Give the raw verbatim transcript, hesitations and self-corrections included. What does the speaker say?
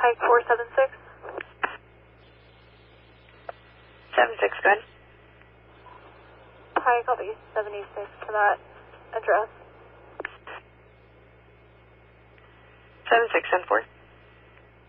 Pike four seven six. seven six, good. Pike, I'll be seventy-six to that address. seven six, ten four.